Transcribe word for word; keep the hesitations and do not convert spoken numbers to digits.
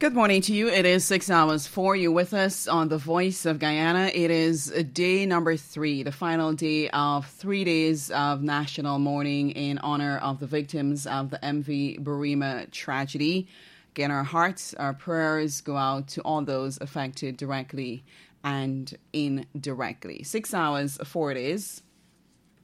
Good morning to you. It is six hours for you with us on The Voice of Guyana. It is day number three, the final day of three days of national mourning in honor of the victims of the M V Burima tragedy. Again, our hearts, our prayers go out to all those affected directly and indirectly. Six hours, four days.